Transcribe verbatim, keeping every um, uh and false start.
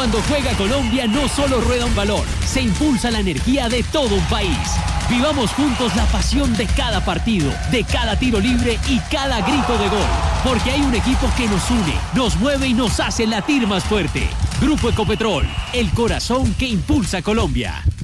Cuando juega Colombia no solo rueda un balón, se impulsa la energía de todo un país. Vivamos juntos la pasión de cada partido, de cada tiro libre y cada grito de gol. Porque hay un equipo que nos une, nos mueve y nos hace latir más fuerte. Grupo Ecopetrol, el corazón que impulsa Colombia.